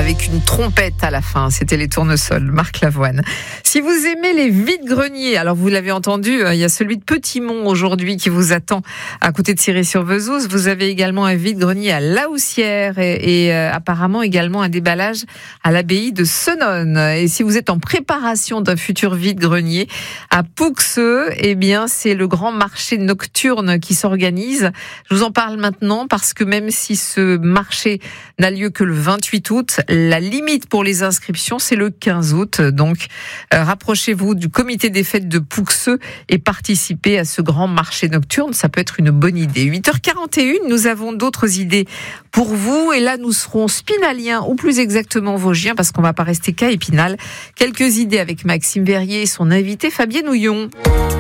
avec une trompette à la fin. C'était les Tournesols, Marc Lavoine. Si vous aimez les vide-greniers, alors vous l'avez entendu, il y a celui de Petit-Mont aujourd'hui qui vous attend à côté de Ciré-sur-Vesouse. Vous avez également un vide-grenier à La Houssière et apparemment également un déballage à l'abbaye de Senones. Et si vous êtes en préparation d'un futur vide-grenier à Pouxeux, eh bien c'est le grand marché nocturne qui s'organise. Je vous en parle maintenant parce que même si ce marché n'a lieu que le 28 août, la limite pour les inscriptions c'est le 15 août. Donc rapprochez-vous du comité des fêtes de Pouxeux et participez à ce grand marché nocturne. Ça peut être une bonne idée. 8h41, nous avons d'autres idées pour vous. Et là, nous serons spinaliens, ou plus exactement vosgiens, parce qu'on ne va pas rester qu'à Épinal. Quelques idées avec Maxime Verrier et son invité Fabienne Houillon.